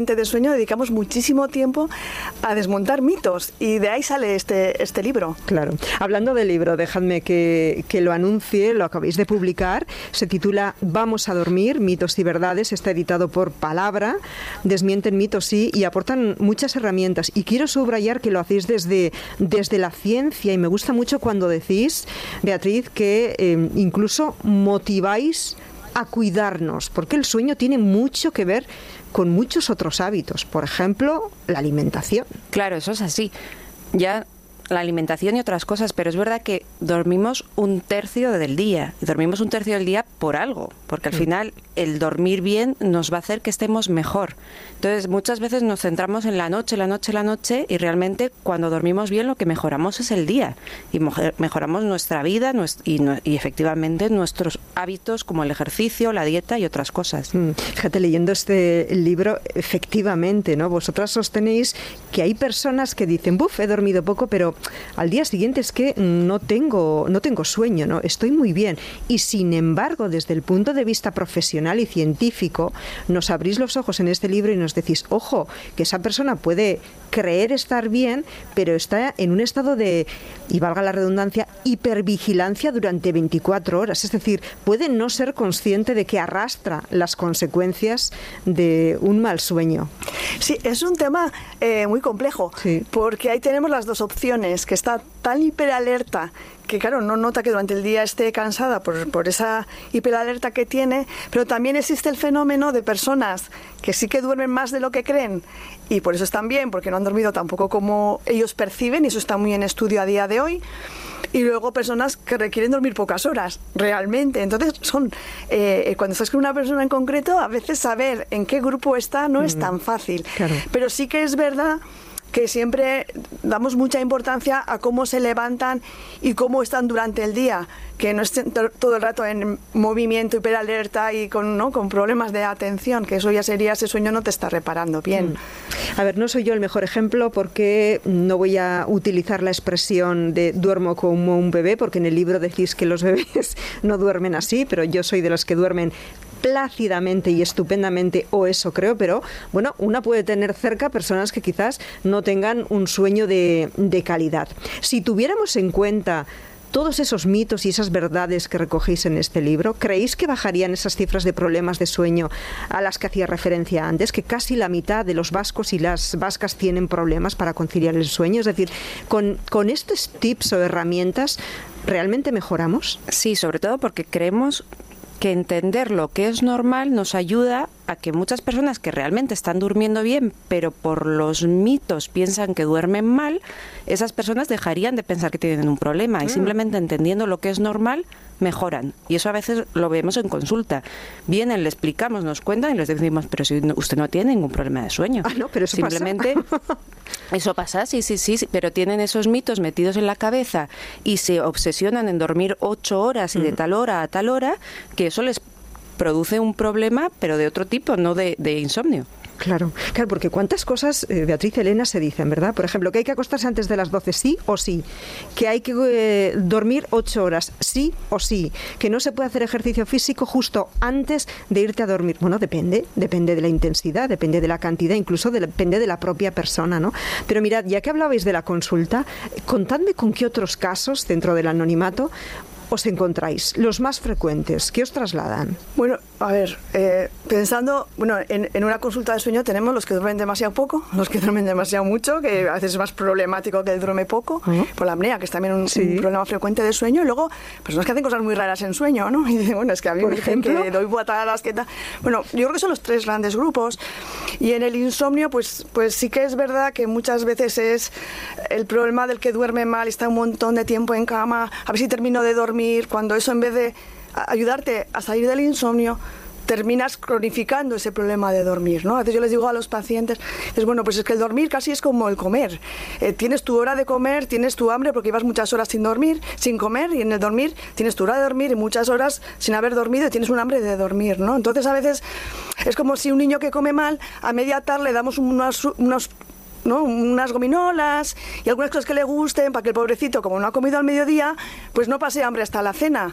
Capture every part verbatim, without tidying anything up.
de sueño dedicamos muchísimo tiempo a desmontar mitos y de ahí sale este, este libro. Claro. Hablando del libro, dejadme que, que lo anuncie, lo acabáis de publicar, se titula Vamos a dormir, mitos y verdades, está editado por Palabra, desmienten mitos sí y aportan muchas herramientas y quiero subrayar que lo hacéis desde, desde la ciencia y me gusta mucho cuando decís, Beatriz, que eh, incluso motiváis a cuidarnos, porque el sueño tiene mucho que ver con muchos otros hábitos, por ejemplo, la alimentación. Claro, eso es así. Ya la alimentación y otras cosas, pero es verdad que dormimos un tercio del día, y dormimos un tercio del día por algo, porque al final el dormir bien nos va a hacer que estemos mejor. Entonces, muchas veces nos centramos en la noche, la noche, la noche, y realmente cuando dormimos bien lo que mejoramos es el día, y mejoramos nuestra vida y, y efectivamente nuestros hábitos como el ejercicio, la dieta y otras cosas. Mm, fíjate, leyendo este libro, efectivamente, ¿no? Vosotras sostenéis que hay personas que dicen, buf, he dormido poco, pero al día siguiente es que no tengo, no tengo sueño, ¿no? Estoy muy bien. Y sin embargo, desde el punto de vista profesional y científico, nos abrís los ojos en este libro y nos decís, ojo, que esa persona puede creer estar bien, pero está en un estado de, y valga la redundancia, hipervigilancia durante veinticuatro horas. Es decir, puede no ser consciente de que arrastra las consecuencias de un mal sueño. Sí, es un tema eh, muy complejo, sí. Porque ahí tenemos las dos opciones, que está tan hiperalerta que claro, no nota que durante el día esté cansada por, por esa hiperalerta que tiene, pero también existe el fenómeno de personas que sí que duermen más de lo que creen y por eso están bien, porque no han dormido tampoco como ellos perciben, y eso está muy en estudio a día de hoy. Y luego personas que requieren dormir pocas horas, realmente. Entonces, son eh, cuando estás con una persona en concreto, a veces saber en qué grupo está no mm, es tan fácil. Claro. Pero sí que es verdad que siempre damos mucha importancia a cómo se levantan y cómo están durante el día, que no estén todo el rato en movimiento, hiperalerta y con, ¿no? con problemas de atención, que eso ya sería, ese sueño no te está reparando bien. A ver, no soy yo el mejor ejemplo porque no voy a utilizar la expresión de duermo como un bebé, porque en el libro decís que los bebés no duermen así, pero yo soy de los que duermen plácidamente y estupendamente, o eso creo, pero bueno, una puede tener cerca personas que quizás no tengan un sueño de, de calidad. Si tuviéramos en cuenta todos esos mitos y esas verdades que recogéis en este libro, ¿creéis que bajarían esas cifras de problemas de sueño a las que hacía referencia antes? Que casi la mitad de los vascos y las vascas tienen problemas para conciliar el sueño. Es decir, con, con estos tips o herramientas, ¿realmente mejoramos? Sí, sobre todo porque creemos que entender lo que es normal nos ayuda a que muchas personas que realmente están durmiendo bien, pero por los mitos piensan que duermen mal, esas personas dejarían de pensar que tienen un problema y simplemente entendiendo lo que es normal, mejoran. Y eso a veces lo vemos en consulta. Vienen, le explicamos, nos cuentan y les decimos, pero si usted no tiene ningún problema de sueño. Ah, no, pero eso simplemente pasa. Eso pasa, sí, sí, sí, pero tienen esos mitos metidos en la cabeza y se obsesionan en dormir ocho horas y de tal hora a tal hora, que eso les produce un problema, pero de otro tipo, no de, de insomnio. Claro, claro, porque cuántas cosas, eh, Beatriz, Elena, se dicen, ¿verdad? Por ejemplo, que hay que acostarse antes de las doce, sí o sí. Que hay que eh, dormir ocho horas, sí o sí. Que no se puede hacer ejercicio físico justo antes de irte a dormir. Bueno, depende, depende de la intensidad, depende de la cantidad, incluso de, depende de la propia persona, ¿no? Pero mirad, ya que hablabais de la consulta, contadme con qué otros casos, dentro del anonimato, os encontráis, los más frecuentes, ¿qué os trasladan? Bueno, a ver, eh, pensando, bueno, en, en una consulta de sueño tenemos los que duermen demasiado poco, los que duermen demasiado mucho, que a veces es más problemático que el duerme poco, uh-huh. por la apnea, que es también un, sí. un problema frecuente de sueño, y luego personas que hacen cosas muy raras en sueño, ¿no? Y dicen, bueno, es que a mí me dicen que doy patadas, que tal. Bueno, yo creo que son los tres grandes grupos, y en el insomnio, pues, pues sí que es verdad que muchas veces es el problema del que duerme mal, está un montón de tiempo en cama, a ver si termino de dormir, cuando eso en vez de ayudarte a salir del insomnio, terminas cronificando ese problema de dormir, ¿no? A veces yo les digo a los pacientes, es bueno, pues es que el dormir casi es como el comer. Eh, tienes tu hora de comer, tienes tu hambre porque llevas muchas horas sin dormir, sin comer, y en el dormir tienes tu hora de dormir y muchas horas sin haber dormido y tienes un hambre de dormir, ¿no? Entonces a veces es como si un niño que come mal, a media tarde le damos unos... unos ¿no? unas gominolas y algunas cosas que le gusten para que el pobrecito, como no ha comido al mediodía, pues no pase hambre hasta la cena.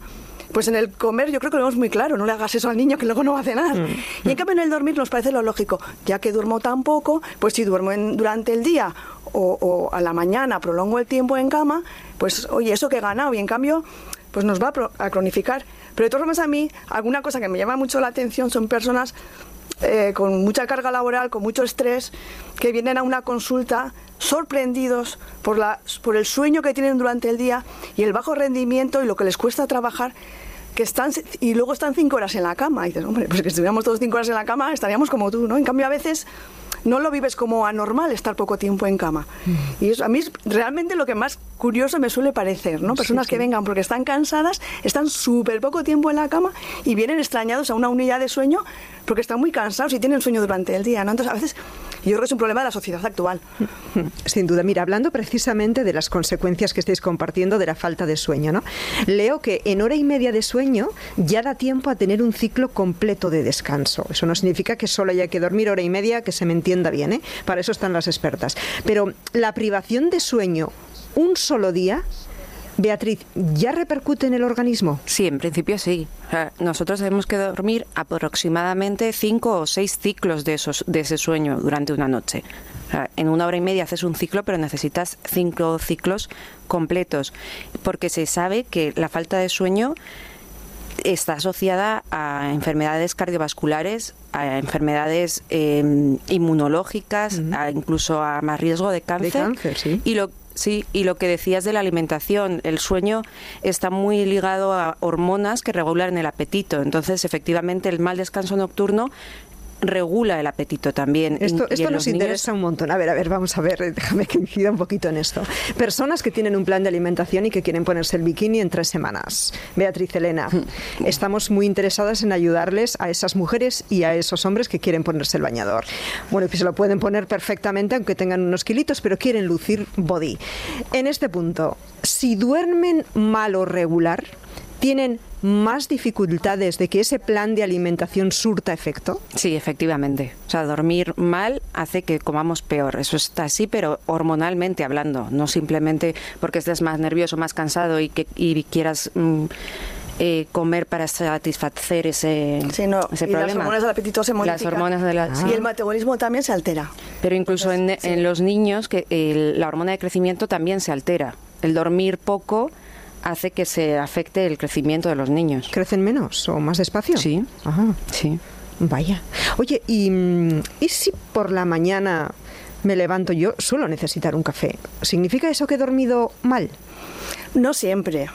Pues en el comer yo creo que lo vemos muy claro, no le hagas eso al niño que luego no va a cenar. Mm. Y en cambio en el dormir nos parece lo lógico, ya que duermo tan poco, pues si duermo en, durante el día o, o a la mañana prolongo el tiempo en cama, pues oye, eso que he ganado, y en cambio pues nos va a, pro, a cronificar. Pero de todas formas a mí, alguna cosa que me llama mucho la atención son personas eh, con mucha carga laboral, con mucho estrés, que vienen a una consulta sorprendidos por, la, por el sueño que tienen durante el día y el bajo rendimiento y lo que les cuesta trabajar, que están y luego están cinco horas en la cama. Y dices, hombre, pues que estuviéramos todos cinco horas en la cama estaríamos como tú, ¿no? En cambio a veces no lo vives como anormal estar poco tiempo en cama. Mm. Y eso a mí es realmente lo que más curioso me suele parecer, ¿no? Personas sí, sí. que vengan porque están cansadas, están súper poco tiempo en la cama y vienen extrañados a una unidad de sueño porque están muy cansados y tienen sueño durante el día, ¿no? Entonces, a veces yo creo que es un problema de la sociedad actual. Sin duda. Mira, hablando precisamente de las consecuencias que estáis compartiendo de la falta de sueño, ¿no? Leo que en hora y media de sueño ya da tiempo a tener un ciclo completo de descanso. Eso no significa que solo haya que dormir hora y media, que se me entienda bien, ¿eh? Para eso están las expertas. Pero la privación de sueño un solo día, Beatriz, ¿ya repercute en el organismo? Sí, en principio sí. O sea, nosotros tenemos que dormir aproximadamente cinco o seis ciclos de, esos, de ese sueño durante una noche. O sea, en una hora y media haces un ciclo, pero necesitas cinco ciclos completos, porque se sabe que la falta de sueño está asociada a enfermedades cardiovasculares, a enfermedades eh, inmunológicas, uh-huh. a incluso a más riesgo de cáncer. De cáncer, sí. Y lo Sí, y lo que decías de la alimentación, el sueño está muy ligado a hormonas que regulan el apetito. Entonces, efectivamente, el mal descanso nocturno regula el apetito también. Esto, y, esto y nos niños... interesa un montón. A ver, a ver, vamos a ver, déjame que incida un poquito en esto. Personas que tienen un plan de alimentación y que quieren ponerse el bikini en tres semanas. Beatriz, Elena, estamos muy interesadas en ayudarles a esas mujeres y a esos hombres que quieren ponerse el bañador. Bueno, pues se lo pueden poner perfectamente aunque tengan unos kilitos, pero quieren lucir body. En este punto, si duermen mal o regular, ¿tienen más dificultades de que ese plan de alimentación surta efecto? Sí, efectivamente. O sea, dormir mal hace que comamos peor. Eso está así, pero hormonalmente hablando, no simplemente porque estés más nervioso, más cansado y que y quieras mm, eh, comer para satisfacer ese, sí, no. ese y problema. Las hormonas del apetito se modifican. Las hormonas de la, ah. sí. Y el metabolismo también se altera. Pero incluso Entonces, en, sí. en los niños, que el, la hormona de crecimiento también se altera. El dormir poco hace que se afecte el crecimiento de los niños. ¿Crecen menos o más despacio? Sí. Ajá. Sí. Vaya. Oye, ¿y, ¿y si por la mañana me levanto yo? Suelo necesitar un café. ¿Significa eso que he dormido mal? No siempre.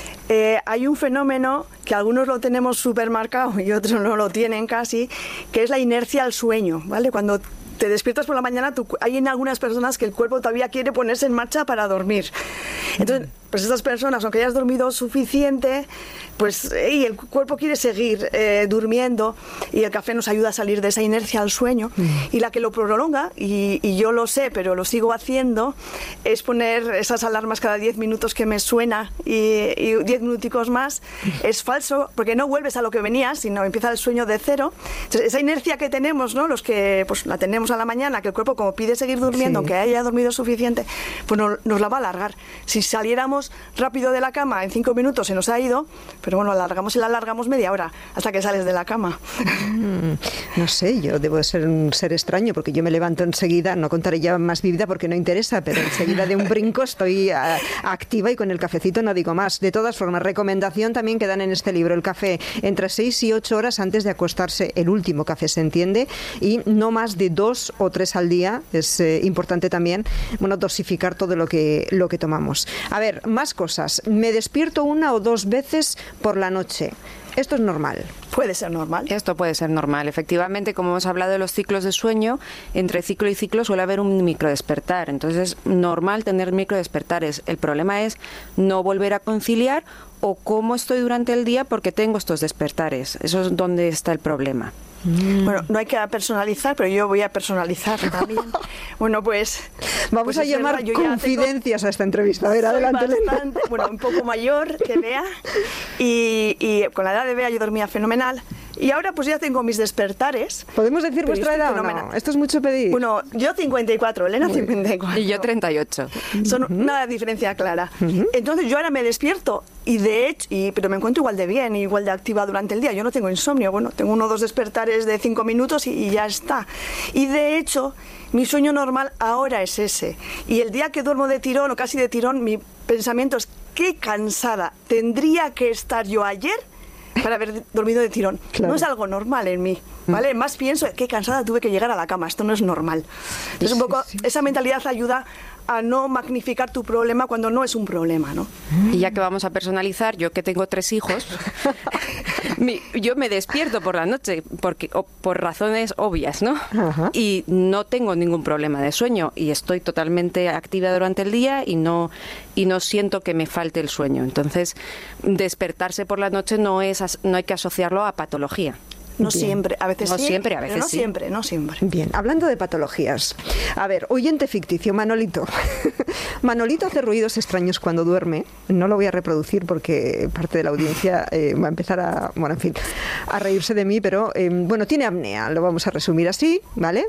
Eh, hay un fenómeno que algunos lo tenemos súper marcado y otros no lo tienen casi, que es la inercia al sueño, ¿vale? Cuando te despiertas por la mañana, tú, hay en algunas personas que el cuerpo todavía quiere ponerse en marcha para dormir. Entonces, pues estas personas, aunque hayas dormido suficiente, pues y el cuerpo quiere seguir eh, durmiendo, y el café nos ayuda a salir de esa inercia al sueño. Mm. Y la que lo prolonga, y, y yo lo sé, pero lo sigo haciendo, es poner esas alarmas cada diez minutos que me suena y diez minuticos más. Es falso, porque no vuelves a lo que venías, sino empieza el sueño de cero. Entonces, esa inercia que tenemos, ¿no? Los que pues la tenemos a la mañana, que el cuerpo como pide seguir durmiendo, sí. aunque haya dormido suficiente, pues no, nos la va a alargar. Si saliéramos rápido de la cama, en cinco minutos se nos ha ido, pero bueno, alargamos y la alargamos media hora hasta que sales de la cama. Mm, no sé, yo debo ser un ser extraño, porque yo me levanto enseguida, no contaré ya más mi vida porque no interesa, pero enseguida de un brinco estoy a, activa, y con el cafecito no digo más. De todas formas, recomendación también que dan en este libro: el café entre seis y ocho horas antes de acostarse, el último café, se entiende, y no más de dos o tres al día. Es eh, importante también, bueno, dosificar todo lo que, lo que tomamos. A ver, más cosas. Me despierto una o dos veces por la noche. ¿Esto es normal? Puede ser normal. Esto puede ser normal. Efectivamente, como hemos hablado de los ciclos de sueño, entre ciclo y ciclo suele haber un microdespertar. Entonces es normal tener microdespertares. El problema es no volver a conciliar, o cómo estoy durante el día porque tengo estos despertares. Eso es donde está el problema. Mm. Bueno, no hay que personalizar, pero yo voy a personalizar también. Bueno, pues... Vamos pues a llamar verdad, confidencias tengo, a esta entrevista. A ver, adelante. Bastante, bueno, un poco mayor que Bea, y, y con la edad de Bea yo dormía fenomenal, Y ahora pues ya tengo mis despertares. ¿Podemos decir vuestra edad o no? Esto es mucho pedir. Bueno, yo cincuenta y cuatro, Elena cincuenta y cuatro. Y yo treinta y ocho. Son uh-huh. una diferencia clara. Uh-huh. Entonces yo ahora me despierto y de hecho, y, pero me encuentro igual de bien, igual de activa durante el día. Yo no tengo insomnio, bueno, tengo uno o dos despertares de cinco minutos y, y ya está. Y de hecho, mi sueño normal ahora es ese. Y el día que duermo de tirón o casi de tirón, mi pensamiento es qué cansada tendría que estar yo ayer para haber dormido de tirón. Claro. No es algo normal en mí, ¿vale? Mm. Más pienso, qué cansada tuve que llegar a la cama, esto no es normal. Entonces un poco sí, sí. esa mentalidad ayuda a no magnificar tu problema cuando no es un problema, ¿no? Y ya que vamos a personalizar, yo que tengo tres hijos, mi, yo me despierto por la noche porque o, por razones obvias, ¿no? Ajá. Y no tengo ningún problema de sueño y estoy totalmente activa durante el día y no y no siento que me falte el sueño. Entonces, despertarse por la noche no es no hay que asociarlo a patología. No Bien. siempre, a veces no sí, siempre, a veces no sí. siempre, no siempre. Bien, hablando de patologías. A ver, oyente ficticio, Manolito. Manolito hace ruidos extraños cuando duerme. No lo voy a reproducir porque parte de la audiencia eh, va a empezar a, bueno, en fin, a reírse de mí, pero eh, bueno, tiene apnea, lo vamos a resumir así, ¿vale?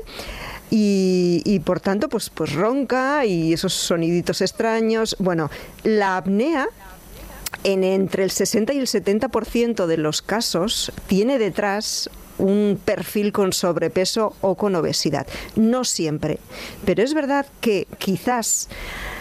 Y, y por tanto, pues, pues ronca y esos soniditos extraños. Bueno, la apnea, en entre el sesenta y el setenta por ciento de los casos, tiene detrás un perfil con sobrepeso o con obesidad. No siempre, pero es verdad que quizás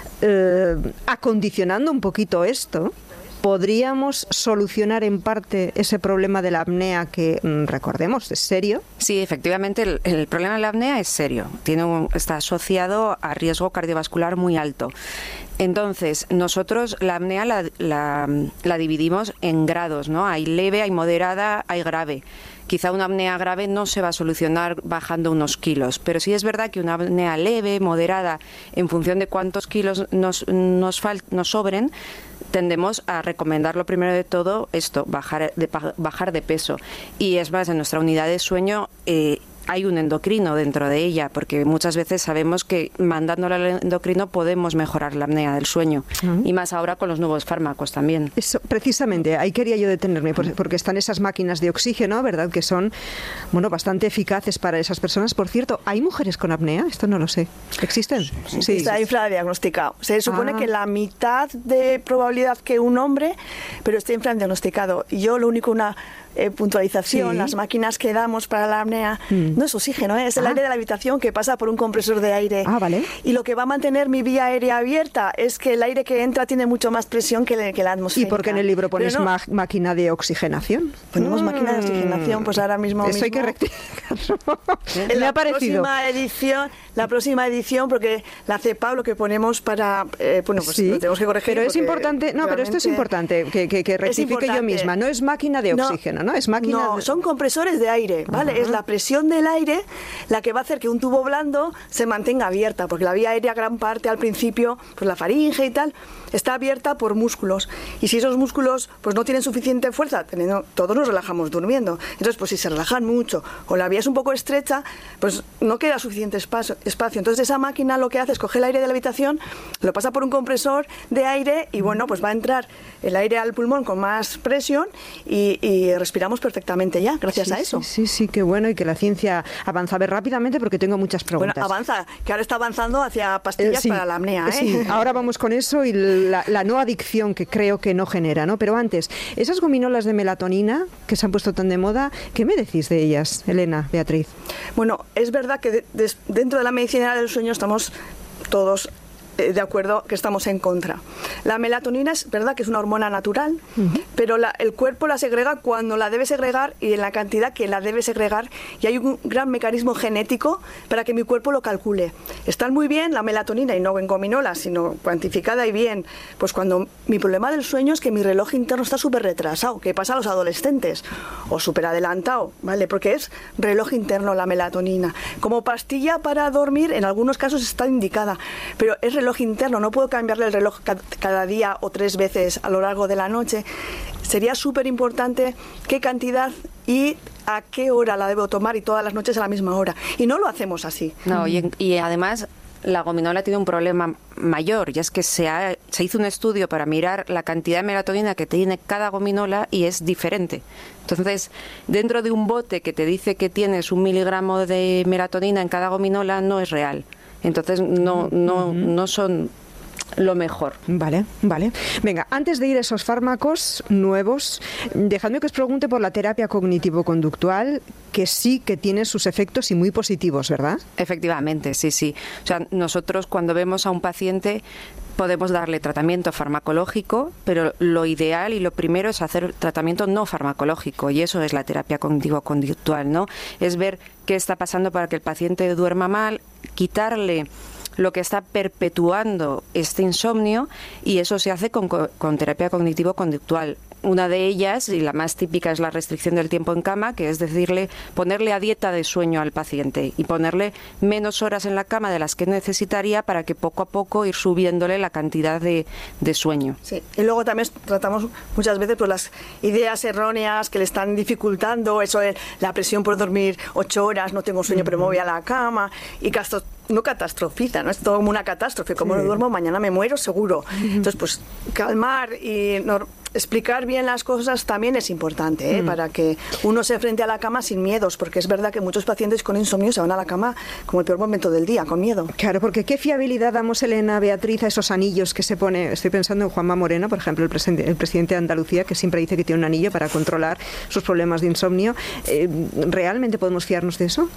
eh, acondicionando un poquito esto, ¿podríamos solucionar en parte ese problema de la apnea que, recordemos, es serio? Sí, efectivamente, el, el problema de la apnea es serio. Tiene un, está asociado a riesgo cardiovascular muy alto. Entonces, nosotros la apnea la, la, la dividimos en grados, ¿no? Hay leve, hay moderada, hay grave. Quizá una apnea grave no se va a solucionar bajando unos kilos, pero sí es verdad que una apnea leve, moderada, en función de cuántos kilos nos, nos, fal, nos sobren, tendemos a recomendarlo primero de todo esto, bajar de, bajar de peso. Y es más, en nuestra unidad de sueño eh, hay un endocrino dentro de ella, porque muchas veces sabemos que mandándole al endocrino podemos mejorar la apnea del sueño, uh-huh. y más ahora con los nuevos fármacos también. Eso, precisamente, ahí quería yo detenerme, porque están esas máquinas de oxígeno, ¿verdad?, que son, bueno, bastante eficaces para esas personas. Por cierto, ¿hay mujeres con apnea? Esto no lo sé. ¿Existen? Sí. sí. Está infradiagnosticado. Se supone ah. que la mitad de probabilidad que un hombre, pero está infradiagnosticado. Y yo lo único, una eh, puntualización, sí. las máquinas que damos para la apnea, mm. no es oxígeno, ¿eh? es el ah. aire de la habitación que pasa por un compresor de aire. Ah, vale. Y lo que va a mantener mi vía aérea abierta es que el aire que entra tiene mucho más presión que, le, que la atmosfera. ¿Y por qué en el libro pones no, máquina de oxigenación? Ponemos mm. máquina de oxigenación, pues ahora mismo Eso mismo, hay que rectificarlo. En Me la ha parecido. próxima edición, la próxima edición, porque la CEPA lo que ponemos para, eh, bueno, pues sí, lo tenemos que corregir. Pero es importante, no, pero esto es importante, que, que, que rectifique yo misma. No es máquina de oxígeno, ¿no? ¿no? Es máquina No, de... son compresores de aire, ¿vale? Uh-huh. Es la presión del aire la que va a hacer que un tubo blando se mantenga abierta, porque la vía aérea, gran parte al principio, pues la faringe y tal, está abierta por músculos. Y si esos músculos pues no tienen suficiente fuerza, teniendo, todos nos relajamos durmiendo. Entonces, pues si se relajan mucho o la vía es un poco estrecha, pues no queda suficiente espacio. espacio. Entonces, esa máquina lo que hace es coger el aire de la habitación, lo pasa por un compresor de aire y, bueno, pues va a entrar el aire al pulmón con más presión y, y respiramos perfectamente ya, gracias sí, a eso. Sí, sí, sí, qué bueno, y que la ciencia avanza. A ver, rápidamente, porque tengo muchas preguntas. Bueno, avanza, que ahora está avanzando hacia pastillas eh, sí, para la apnea, ¿eh? Sí, ahora vamos con eso y la, la no adicción que creo que no genera, ¿no? Pero antes, esas gominolas de melatonina que se han puesto tan de moda, ¿qué me decís de ellas, Elena, Beatriz? Bueno, es verdad que de, de, dentro de la medicina del sueño estamos todos de acuerdo que estamos en contra. La melatonina es verdad que es una hormona natural, uh-huh. pero la, el cuerpo la segrega cuando la debe segregar y en la cantidad que la debe segregar, y hay un gran mecanismo genético para que mi cuerpo lo calcule. Está muy bien la melatonina, y no en gominolas, sino cuantificada y bien, pues cuando mi problema del sueño es que mi reloj interno está súper retrasado, que pasa a los adolescentes, o súper adelantado, ¿vale? Porque es reloj interno la melatonina. Como pastilla para dormir, en algunos casos está indicada, pero es reloj interno, no puedo cambiarle el reloj cada día o tres veces a lo largo de la noche. Sería súper importante qué cantidad y a qué hora la debo tomar, y todas las noches a la misma hora. Y no lo hacemos así. No, y, y además la gominola tiene un problema mayor, y es que se, ha, se hizo un estudio para mirar la cantidad de melatonina que tiene cada gominola y es diferente. Entonces, dentro de un bote que te dice que tienes un miligramo de melatonina en cada gominola, no es real. Entonces, no, no, no son lo mejor. Vale, vale. Venga, antes de ir a esos fármacos nuevos, dejadme que os pregunte por la terapia cognitivo-conductual, que sí que tiene sus efectos y muy positivos, ¿verdad? Efectivamente, sí, sí. O sea, nosotros cuando vemos a un paciente podemos darle tratamiento farmacológico, pero lo ideal y lo primero es hacer tratamiento no farmacológico, y eso es la terapia cognitivo-conductual, ¿no? Es ver qué está pasando para que el paciente duerma mal, quitarle lo que está perpetuando este insomnio, y eso se hace con, con terapia cognitivo-conductual. Una de ellas, y la más típica, es la restricción del tiempo en cama, que es decirle, ponerle a dieta de sueño al paciente y ponerle menos horas en la cama de las que necesitaría para que poco a poco ir subiéndole la cantidad de, de sueño. Sí, y luego también tratamos muchas veces pues, las ideas erróneas que le están dificultando, eso de la presión por dormir ocho horas, no tengo sueño, pero me voy a la cama, y casto no catastrofiza, ¿no? Es todo como una catástrofe, como sí. No duermo, mañana me muero seguro. Entonces, pues calmar y no, explicar bien las cosas también es importante, ¿eh? Mm. Para que uno se enfrente a la cama sin miedos, porque es verdad que muchos pacientes con insomnio se van a la cama como el peor momento del día, con miedo. Claro, porque ¿qué fiabilidad damos, Elena, Beatriz, a esos anillos que se pone? Estoy pensando en Juanma Moreno, por ejemplo, el presidente, el presidente de Andalucía, que siempre dice que tiene un anillo para controlar sus problemas de insomnio. Eh, ¿Realmente podemos fiarnos de eso?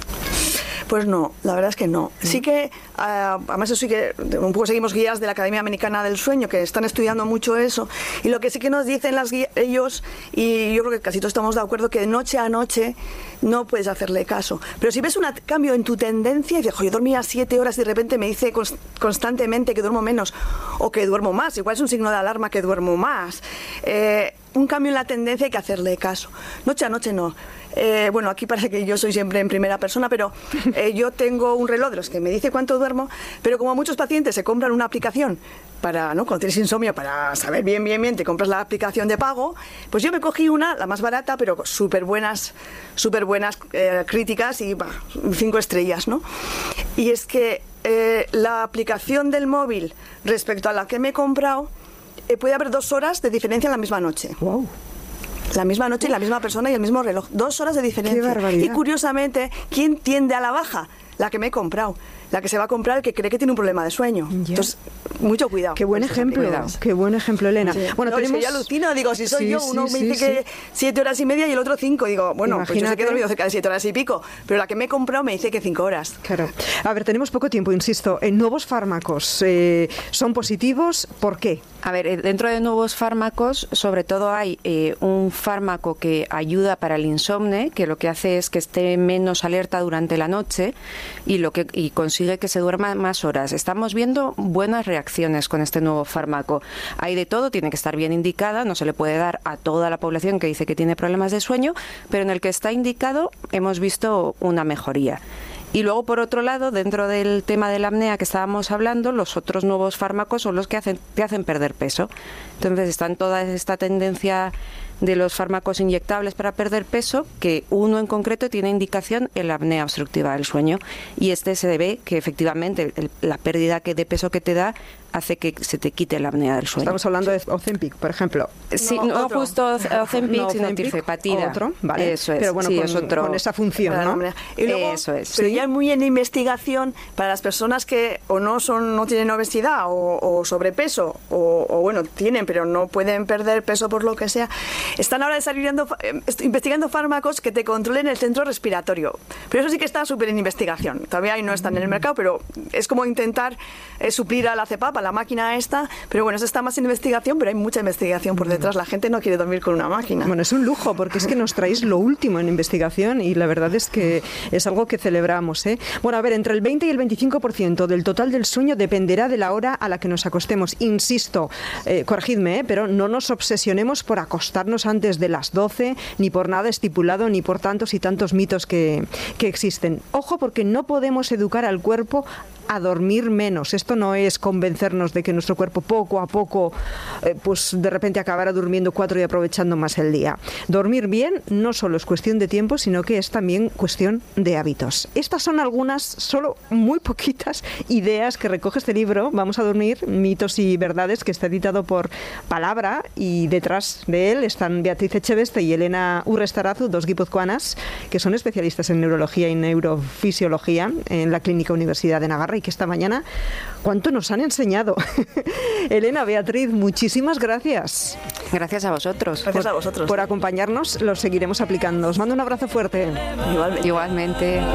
Pues no, la verdad es que no. Sí que, uh, además eso sí que un poco seguimos guías de la Academia Americana del Sueño, que están estudiando mucho eso, y lo que sí que nos dicen las guías, ellos, y yo creo que casi todos estamos de acuerdo, que de noche a noche no puedes hacerle caso. Pero si ves un cambio en tu tendencia, y dices, yo dormía siete horas y de repente me dice const- constantemente que duermo menos, o que duermo más, igual es un signo de alarma que duermo más, eh, un cambio en la tendencia hay que hacerle caso. Noche a noche no. Eh, bueno, aquí parece que yo soy siempre en primera persona, pero eh, yo tengo un reloj de los que me dice cuánto duermo, pero como muchos pacientes se compran una aplicación para, ¿no? Cuando tienes insomnio, para saber bien, bien, bien, te compras la aplicación de pago, pues yo me cogí una, la más barata, pero súper buenas, súper buenas eh, críticas y bah, cinco estrellas, ¿no? Y es que eh, la aplicación del móvil respecto a la que me he comprado, eh, puede haber dos horas de diferencia en la misma noche. Wow. La misma noche y la misma persona y el mismo reloj. Dos horas de diferencia. ¡Qué barbaridad! Y curiosamente, ¿quién tiende a la baja? La que me he comprado. La que se va a comprar el que cree que tiene un problema de sueño. Yeah. Entonces, mucho cuidado. Qué buen ejemplo, qué buen ejemplo, Elena. Sí. Bueno, no, tenemos... es que yo alucino, digo, si soy sí, yo, uno sí, me sí, dice sí. que siete horas y media y el otro cinco. Digo, bueno, Imagínate. pues yo sé que he dormido cerca de siete horas y pico, pero la que me he comprado me dice que cinco horas. Claro. A ver, tenemos poco tiempo, insisto. En nuevos fármacos, eh, ¿son positivos? ¿Por qué? A ver, dentro de nuevos fármacos, sobre todo hay eh, un fármaco que ayuda para el insomnio, que lo que hace es que esté menos alerta durante la noche y lo que y consigue que se duerma más horas. Estamos viendo buenas reacciones con este nuevo fármaco. Hay de todo, tiene que estar bien indicada, no se le puede dar a toda la población que dice que tiene problemas de sueño, pero en el que está indicado hemos visto una mejoría. Y luego, por otro lado, dentro del tema de la apnea que estábamos hablando, los otros nuevos fármacos son los que hacen, te hacen perder peso. Entonces, está en toda esta tendencia de los fármacos inyectables para perder peso, que uno en concreto tiene indicación en la apnea obstructiva del sueño. Y este se debe que efectivamente el, la pérdida que, de peso que te da hace que se te quite la apnea del sueño. Estamos hablando de Ozempic, por ejemplo. Sí, no, no justo Ozempic, no, sino tirzepatida. Otro, vale. Eso es. Pero bueno, sí, con, es otro... con esa función, ¿no? Y luego, Eso es. Pero ¿sí? ya muy en investigación para las personas que o no son, no tienen obesidad o, o sobrepeso o, o bueno, tienen pero no pueden perder peso por lo que sea, están ahora desarrollando, investigando fármacos que te controlen el centro respiratorio. Pero eso sí que está súper en investigación. Todavía no están en el mercado, pero es como intentar eh, suplir a la CEPAP, a la máquina esta. Pero bueno, eso está más en investigación, pero hay mucha investigación por detrás. La gente no quiere dormir con una máquina. Bueno, es un lujo, porque es que nos traéis lo último en investigación y la verdad es que es algo que celebramos, ¿eh? Bueno, a ver, entre el veinte y el veinticinco por ciento del total del sueño dependerá de la hora a la que nos acostemos. Insisto, eh, corregidme, ¿eh? Pero no nos obsesionemos por acostarnos antes de las doce, ni por nada estipulado, ni por tantos y tantos mitos que, que existen. Ojo, porque no podemos educar al cuerpo a dormir menos. Esto no es convencernos de que nuestro cuerpo poco a poco, eh, pues de repente acabará durmiendo cuatro y aprovechando más el día. Dormir bien no solo es cuestión de tiempo, sino que es también cuestión de hábitos. Estas son algunas, solo muy poquitas ideas que recoge este libro, Vamos a dormir, mitos y verdades, que está editado por Palabra, y detrás de él están Beatriz Echeveste y Elena Urrestarazu, dos guipuzcoanas que son especialistas en neurología y neurofisiología en la Clínica Universidad de Navarra, y que esta mañana cuánto nos han enseñado. Elena, Beatriz, muchísimas gracias. Gracias a vosotros. Gracias por, a vosotros. Por acompañarnos, los seguiremos aplicando. Os mando un abrazo fuerte. Igualmente. Igualmente.